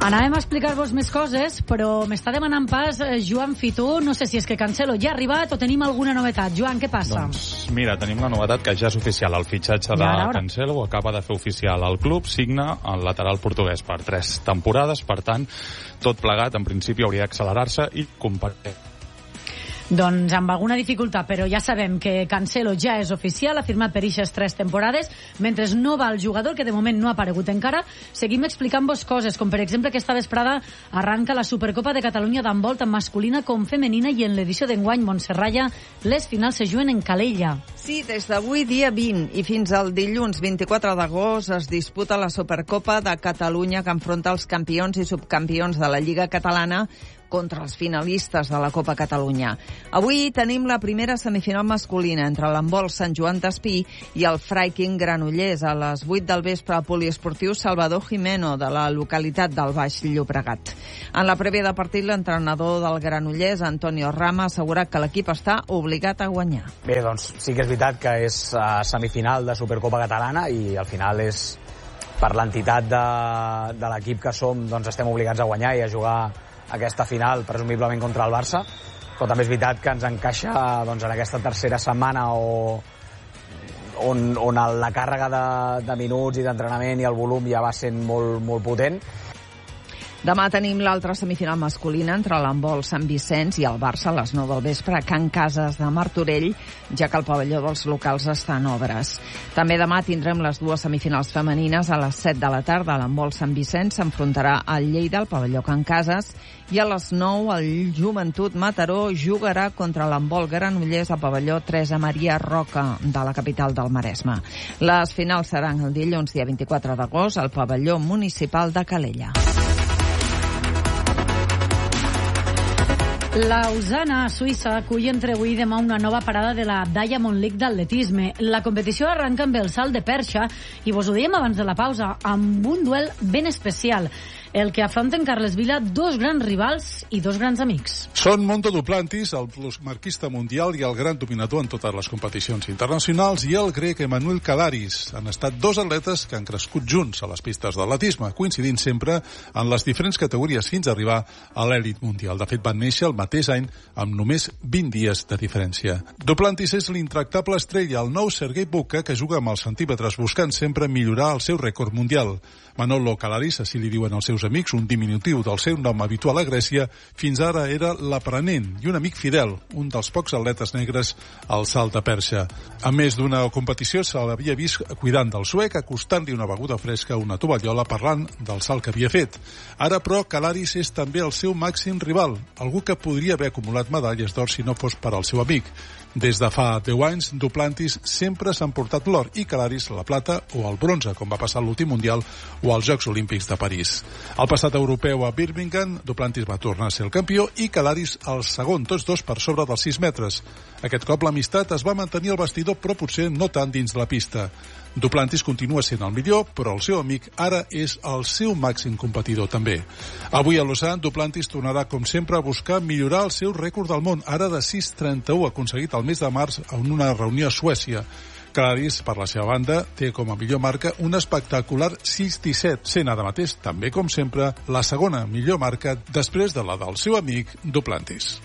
Anàvem a explicar-vos més coses, però m'està demanant pas Joan Fitu. No sé si és que Cancelo ja ha arribat o tenim alguna novetat. Joan, què passa? Doncs mira, tenim la novetat que ja és oficial. El fitxatge de Cancelo ho acaba de fer oficial el club, signa el lateral portuguès per 3 temporades, per tant, tot plegat en principi hauria d'accelerar-se i compartir. Doncs amb alguna dificultat, però ja sabem que Cancelo ja és oficial, ha firmat per eixes 3 temporades, mentre no va el jugador, que de moment no ha aparegut encara. Seguim explicant-vos coses, com per exemple aquesta vesprada arranca la Supercopa de Catalunya d'handbol tant masculina com femenina, i en l'edició d'enguany Montserrat, les finals se juguen en Calella. Sí, des d'avui dia 20 i fins al dilluns 24 d'agost es disputa la Supercopa de Catalunya, que enfronta els campions i subcampions de la Lliga Catalana contra els finalistes de la Copa Catalunya. Avui tenim la primera semifinal masculina entre l'handbol Sant Joan d'Espí i el Freiking Granollers a les 8 del vespre al poliesportiu Salvador Jimeno de la localitat del Baix Llobregat. En la prèvia de partit, l'entrenador del Granollers, Antonio Rama, ha assegurat que l'equip està obligat a guanyar. Bé, doncs sí que és veritat que és semifinal de Supercopa Catalana i al final és per l'entitat de l'equip que som, doncs estem obligats a guanyar i a jugar aquesta final, presumiblement contra el Barça, però també és veritat que ens encaixa doncs, en aquesta tercera setmana on la càrrega de minuts i d'entrenament i el volum ja va sent molt, molt potent. Demà tenim l'altra semifinal masculina entre l'handbol Sant Vicenç i el Barça a les 9 del vespre a Can Cases de Martorell, ja que el pavelló dels locals està en obres. També demà tindrem les dues semifinals femenines a les 7 de la tarda. L'handbol Sant Vicenç s'enfrontarà al Lleida, al pavelló Can Cases, i a les 9 el Joventut Mataró jugarà contra l'handbol Granollers al pavelló Teresa Maria Roca de la capital del Maresme. Les finals seran el dilluns, dia 24 d'agost, al pavelló municipal de Calella. Lausana, a Suïssa, acull entre avui i demà una nova parada de la Diamond League d'atletisme. La competició arranca amb el salt de perxa i vos ho dèiem abans de la pausa, amb un duel ben especial, el que afronten Carles Vila, dos grans rivals i dos grans amics. Són Mondo Duplantis, el plusmarquista mundial i el gran dominador en totes les competicions internacionals, i el grec Emanuel Kadaris. Han estat dos atletes que han crescut junts a les pistes d'atletisme, coincidint sempre en les diferents categories fins a arribar a l'èlit mundial. De fet, van néixer el mateix any amb només 20 dies de diferència. Duplantis és l'intractable estrella, el nou Sergei Bubka, que juga amb els centímetres buscant sempre millorar el seu rècord mundial. Manolo Kadaris, així li diuen els seus amics, un diminutiu del seu nom habitual a Grècia, fins ara era l'aprenent i un amic fidel, un dels pocs atletes negres al salt de perxa. A més d'una competició, se l'havia vist cuidant del suec, acostant-li una beguda fresca a una tovallola, parlant del salt que havia fet. Ara, però, Kadaris és també el seu màxim rival, algú que podria haver acumulat medalles d'or si no fos per al seu amic. Des de fa 10 anys, Duplantis sempre s'han portat l'or i Kadaris la plata o el bronze, com va passar l'últim Mundial o als Jocs Olímpics de París. Al passat europeu a Birmingham, Duplantis va tornar a ser el campió i Kadaris el segon, tots dos per sobre dels 6 metres. Aquest cop l'amistat es va mantenir al vestidor, però potser no tant dins la pista. Duplantis continua sent el millor, però el seu amic ara és el seu màxim competidor també. Avui a Lausanne, Duplantis tornarà, com sempre, a buscar millorar el seu rècord del món, ara de 6,31, aconseguit el mes de març en una reunió a Suècia. Kadaris, per la seva banda, té com a millor marca un espectacular 6,17, sent ara mateix, també com sempre, la segona millor marca després de la del seu amic Duplantis.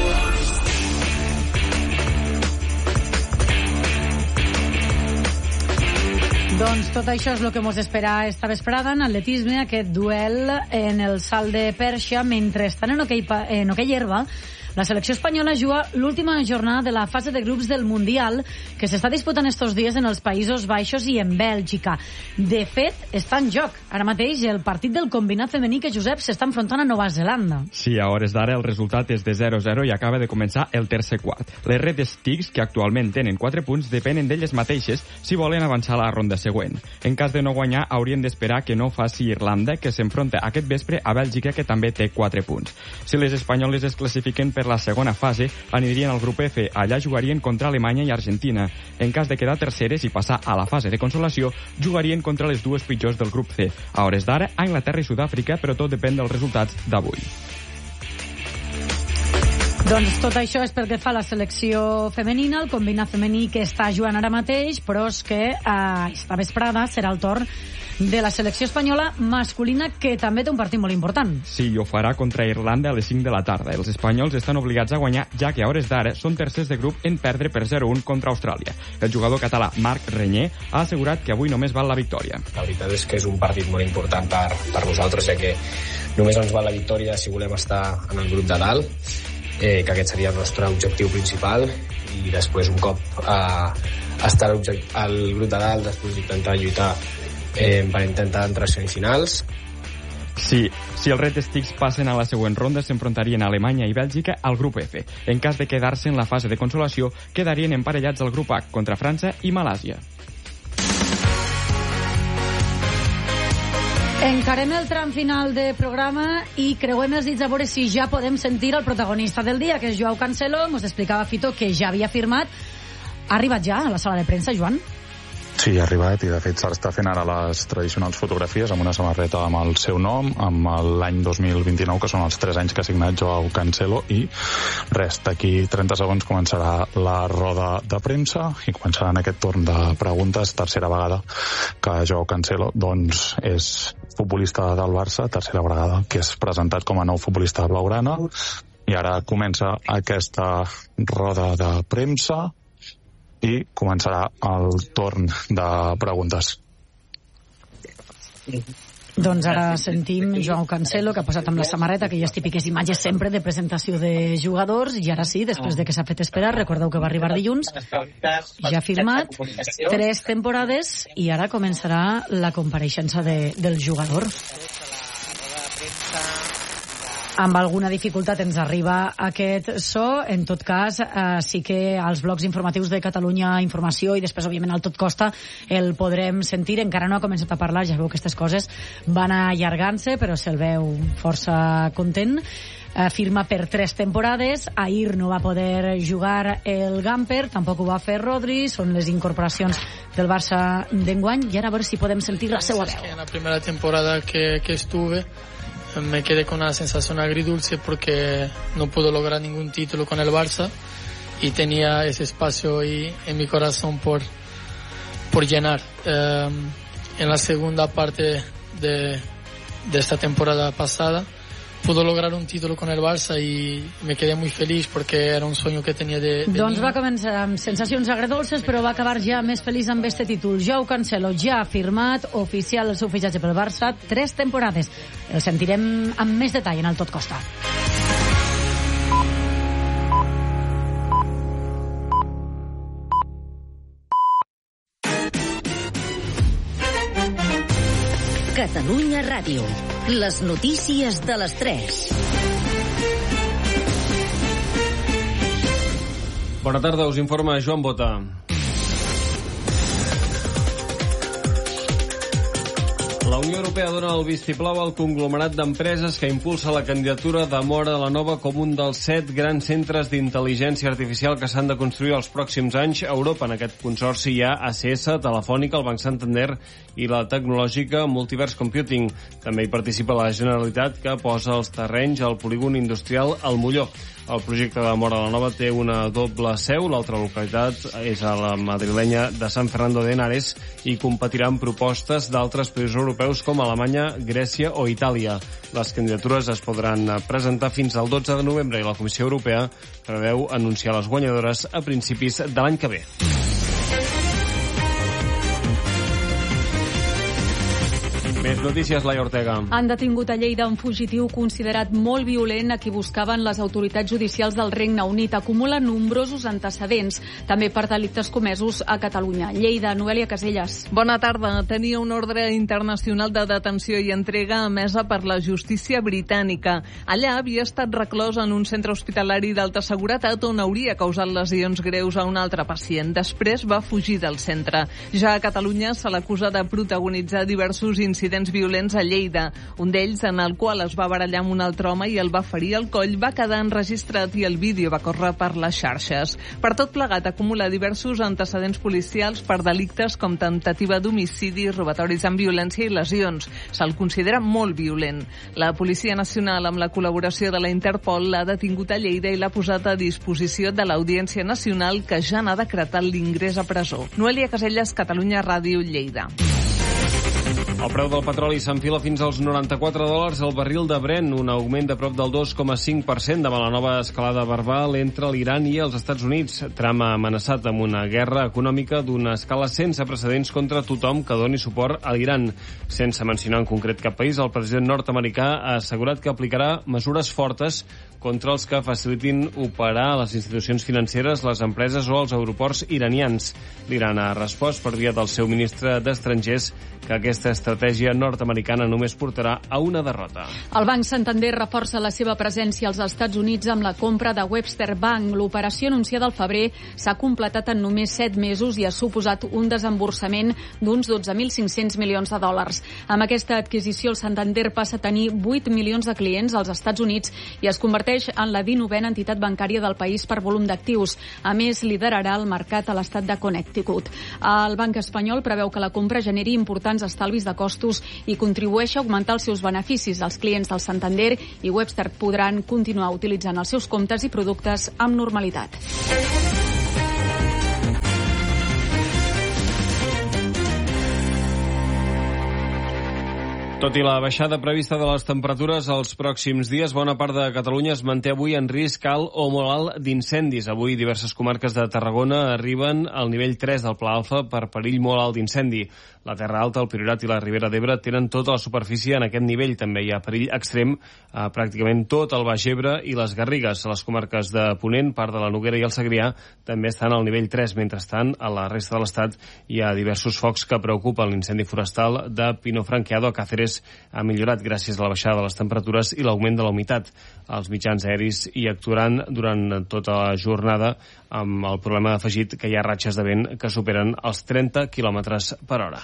Doncs tot això és el que ens espera esta vesprada en atletisme, aquest duel en el salt de perxa, mentre estan en hoquei herba. La selecció espanyola juga l'última jornada de la fase de grups del Mundial, que s'està disputant estos dies en els Països Baixos i en Bèlgica. De fet, està en joc ara mateix el partit del combinat femení que, Josep, s'està enfrontant a Nova Zelanda. Sí, a hores d'ara el resultat és de 0-0 i acaba de començar el tercer quart. Les Red Sticks, que actualment tenen 4 punts, depenen d'elles mateixes si volen avançar a la ronda següent. En cas de no guanyar, haurien d'esperar que no faci Irlanda, que s'enfronta aquest vespre a Bèlgica, que també té 4 punts. Si les espanyoles es classifiquen per la segona fase, anirien al grup F. Allà jugarien contra Alemanya i Argentina. En cas de quedar terceres i passar a la fase de consolació, jugarien contra les dues pitjors del grup C. A hores d'ara, Anglaterra i Sud-àfrica, però tot depèn dels resultats d'avui. Doncs tot això és pel que fa a la selecció femenina, el combinat femení que està jugant ara mateix, però és que esta vesprada serà el torn de la selecció espanyola masculina, que també té un partit molt important. Sí, ho farà contra Irlanda a les 5 de la tarda. Els espanyols estan obligats a guanyar, ja que a hores d'ara són tercers de grup en perdre per 0-1 contra Austràlia. El jugador català Marc Reñé ha assegurat que avui només val la victòria. La veritat és que és un partit molt important per nosaltres, ja que només ens val la victòria si volem estar en el grup de dalt, que aquest seria el nostre objectiu principal, i després un cop estar al grup de dalt, després intentar lluitar per intentar entrar a semifinals. Sí, si els Red Sticks passen a la següent ronda, s'enfrontarien a Alemanya i Bèlgica al grup F. En cas de quedar-se en la fase de consolació, quedarien emparellats al grup H contra França i Malàsia. Encarem el tram final de programa i creuem els dits a veure si ja podem sentir el protagonista del dia, que és Joao Cancelo. Ens explicava Fito que ja havia firmat. Ha arribat ja a la sala de premsa, Joan? Sí, ha arribat, i de fet s'està fent ara les tradicionals fotografies amb una samarreta amb el seu nom, amb l'any 2029, que són els 3 anys que ha signat Joao Cancelo, i res, d'aquí 30 segons començarà la roda de premsa i començarà en aquest torn de preguntes, tercera vegada que Joao Cancelo doncs és futbolista del Barça, tercera vegada que és presentat com a nou futbolista blaugrana, i ara comença aquesta roda de premsa i començarà el torn de preguntes. Doncs ara sentim Joao Cancelo, que ha posat amb la samarreta, que ja és típiques imatges sempre de presentació de jugadors, i ara sí, després de que s'ha fet esperar, recordeu que va arribar dilluns, ja ha firmat 3 temporades, i ara començarà la compareixença del jugador. Amb alguna dificultat ens arriba aquest so. En tot cas, sí que als blocs informatius de Catalunya Informació i després, òbviament, al Tot Costa el podrem sentir. Encara no ha començat a parlar, ja veu que aquestes coses van allargant-se, però se'l veu força content. Firma per 3 temporades. Ahir no va poder jugar el Gamper, tampoc ho va fer Rodri. Són les incorporacions del Barça d'enguany, i ara a veure si podem sentir la seva veu. En la primera temporada que estuve, me quedé con una sensación agridulce porque no pude lograr ningún título con el Barça y tenía ese espacio ahí en mi corazón por llenar. En la segunda parte de esta temporada pasada pude lograr un título con el Barça y me quedé muy feliz porque era un sueño que tenía de doncs niño. Va començar amb sensacions agredolces, però va acabar ja més feliç amb este títol. Joao Cancelo ja ha firmat oficial el seu fitxatge pel Barça, 3 temporades. El sentirem amb més detall en el Tot Costa. Catalunya Ràdio. Les notícies de les 3. Bona tarda, us informa Joan Bota. La Unió Europea dona el vistiplau al conglomerat d'empreses que impulsa la candidatura de Móra de la Nova com un dels 7 grans centres d'intel·ligència artificial que s'han de construir els pròxims anys a Europa. En aquest consorci hi ha ACS, Telefònica, el Banc Santander i la tecnològica Multiverse Computing. També hi participa la Generalitat, que posa els terrenys al polígon industrial al Molló. El projecte de Móra de la Nova té una doble seu. L'altra localitat és a la madrilenya de San Fernando de Henares i competirà amb propostes d'altres països europeus com Alemanya, Grècia o Itàlia. Les candidatures es podran presentar fins al 12 de novembre i la Comissió Europea preveu anunciar les guanyadores a principis de l'any que ve. Més notícies, Laia Ortega. Han detingut a Lleida un fugitiu considerat molt violent a qui buscaven les autoritats judicials del Regne Unit. Acumula nombrosos antecedents, també per delictes comesos a Catalunya. Lleida, Noelia Caselles. Bona tarda. Tenia un ordre internacional de detenció i entrega emesa per la justícia britànica. Allà havia estat reclòs en un centre hospitalari d'alta seguretat on hauria causat lesions greus a un altre pacient. Després va fugir del centre. Ja a Catalunya se l'acusa de protagonitzar diversos incidents violents a Lleida. Un d'ells, en el qual es va barallar amb un altre home i el va ferir al coll, va quedar enregistrat i el vídeo va córrer per les xarxes. Per tot plegat, acumula diversos antecedents policials per delictes com temptativa d'homicidi, robatoris amb violència i lesions. Se'l considera molt violent. La Policia Nacional, amb la col·laboració de la Interpol, l'ha detingut a Lleida i l'ha posat a disposició de l'Audiència Nacional, que ja n'ha decretat l'ingrés a presó. Noelia Caselles, Catalunya Ràdio, Lleida. El preu del petroli s'enfila fins als $94 el barril de Brent, un augment de prop del 2,5% davant la nova escalada verbal entre l'Iran i els Estats Units. Trump ha amenaçat amb una guerra econòmica d'una escala sense precedents contra tothom que doni suport a l'Iran. Sense mencionar en concret cap país, el president nord-americà ha assegurat que aplicarà mesures fortes contra els que facilitin operar les institucions financeres, les empreses o els aeroports iranians. L'Iran ha respost per via del seu ministre d'Estrangers que aquesta estratègia nord-americana només portarà a una derrota. El Banc Santander reforça la seva presència als Estats Units amb la compra de Webster Bank. L'operació anunciada al febrer s'ha completat en només 7 mesos i ha suposat un desemborsament d'uns 12.500 milions de dòlars. Amb aquesta adquisició, el Santander passa a tenir 8 milions de clients als Estats Units i es converteix en la 19a entitat bancària del país per volum d'actius. A més, liderarà el mercat a l'estat de Connecticut. El Banc espanyol preveu que la compra generi importants estalvis de costos i contribueixi a augmentar els seus beneficis. Els clients del Santander i Webster podran continuar utilitzant els seus comptes i productes amb normalitat. Tot i la baixada prevista de les temperatures als pròxims dies, bona part de Catalunya es manté avui en risc alt o molt alt d'incendis. Avui diverses comarques de Tarragona arriben al nivell 3 del Pla Alfa per perill molt alt d'incendi. La Terra Alta, el Priorat i la Ribera d'Ebre tenen tota la superfície en aquest nivell. També hi ha perill extrem a pràcticament tot el Baix Ebre i les Garrigues. A les comarques de Ponent, part de la Noguera i el Segrià també estan al nivell 3. Mentrestant, a la resta de l'Estat hi ha diversos focs que preocupen. L'incendi forestal de Pino Franqueado a Càceres ha millorat gràcies a la baixada de les temperatures i l'augment de la humitat. Els mitjans aeris hi actuaran durant tota la jornada amb el problema afegit que hi ha ratxes de vent que superen els 30 km per hora.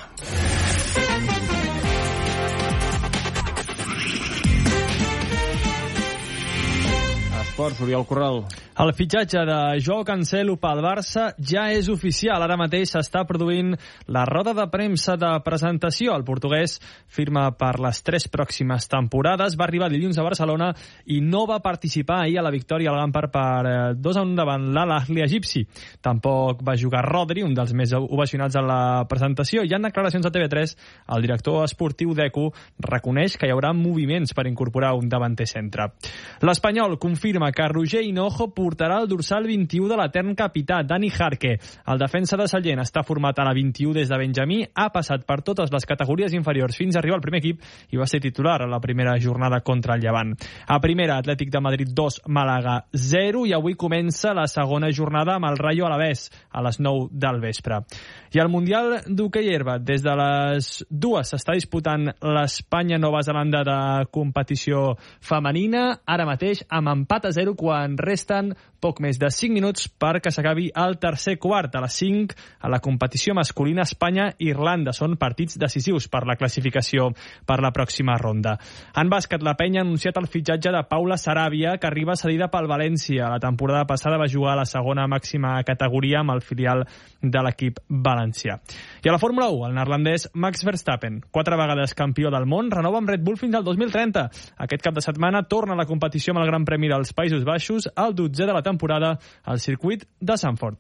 Esports, Oriol Corral. El fitxatge de Joao Cancelo pel Barça ja és oficial. Ara mateix s'està produint la roda de premsa de presentació. El portuguès firma per les 3 pròximes temporades. Va arribar dilluns a Barcelona i no va participar ahir a la victòria al Gampar per 2-1 davant l'Al-Ahly egipci. Tampoc va jugar Rodri, un dels més ovacionats en la presentació. I en declaracions a TV3, el director esportiu d'ECU reconeix que hi haurà moviments per incorporar un davanter centre. L'Espanyol confirma que Roger Hinojo portarà el dorsal 21 de l'etern capità, Dani Jarque. El defensa de Sallent està format a la 21 des de Benjamí, ha passat per totes les categories inferiors fins a arribar al primer equip i va ser titular a la primera jornada contra el Llevant. A primera, Atlètic de Madrid 2, Màlaga 0, i avui comença la segona jornada amb el Rayo Alavés a les 9 del vespre. I al Mundial d'hoquei herba, des de les 2 s'està disputant l'Espanya-Nova Zelanda de competició femenina, ara mateix amb empat a 0 quan resten poc més de 5 minuts perquè s'acabi el tercer quart. A les 5, a la competició masculina, Espanya-Irlanda. Són partits decisius per la classificació per la pròxima ronda. En bàsquet, la Penya ha anunciat el fitxatge de Paula Sarabia, que arriba cedida pel València. La temporada passada va jugar a la segona màxima categoria amb el filial de l'equip valencià. I a la Fórmula 1, el neerlandès Max Verstappen, 4 vegades campió del món, renova amb Red Bull fins al 2030. Aquest cap de setmana torna a la competició amb el Gran Premi dels Països Baixos, el 12è de la temporada al circuit de Zandvoort.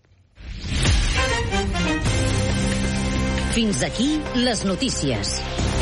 Fins aquí les notícies.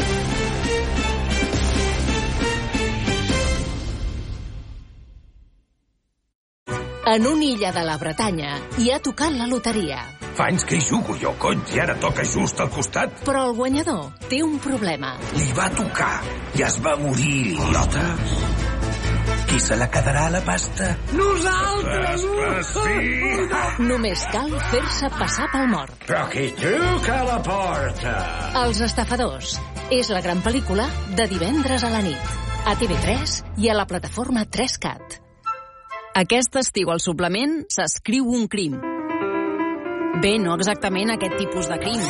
En una illa de la Bretanya hi ha tocat la loteria. Fa anys que hi jugo jo, cony, i ara toca just al costat. Però el guanyador té un problema. Li va tocar i es va morir, idiota. Qui se la quedarà a la pasta? Nosaltres! Sí. Només cal fer-se passar pel mort. Però qui truca a la porta? Els estafadors. És la gran pel·lícula de divendres a la nit. A TV3 i a la plataforma 3Cat. Aquest estiu al suplement s'escriu un crim. Bé, no exactament aquest tipus de crim.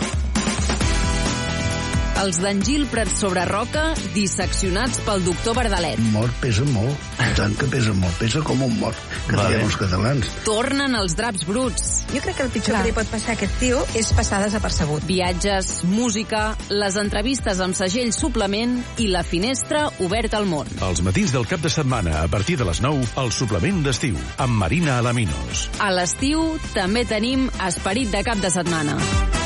Els d'en Gil Prat sobre Roca, disseccionats pel doctor Verdalet. Mort pesa molt, tant que pesa molt, pesa com un mort, que diem els catalans. Tornen els draps bruts. Jo crec que el pitjor que li pot passar a aquest tio és passar desapercebut. Viatges, música, les entrevistes amb segell suplement i la finestra oberta al món. Els matins del cap de setmana, a partir de les 9, el suplement d'estiu, amb Marina Alaminos. A l'estiu també tenim esperit de cap de setmana.